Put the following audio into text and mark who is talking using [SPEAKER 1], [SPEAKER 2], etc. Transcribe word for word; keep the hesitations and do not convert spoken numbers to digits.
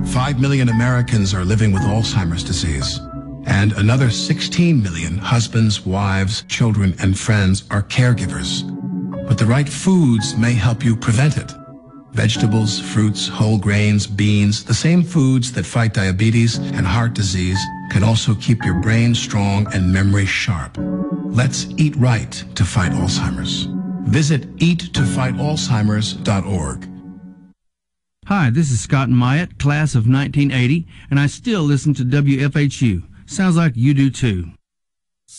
[SPEAKER 1] Five million Americans are living with Alzheimer's disease, and another sixteen million husbands, wives, children, and friends are caregivers. But the right foods may help you prevent it. Vegetables, fruits, whole grains, beans, the same foods that fight diabetes and heart disease can also keep your brain strong and memory sharp. Let's eat right to fight Alzheimer's. Visit eat to fight alzheimers dot org.
[SPEAKER 2] Hi, this is Scott Myatt, class of nineteen eighty, and I still listen to W F H U. Sounds like you do too.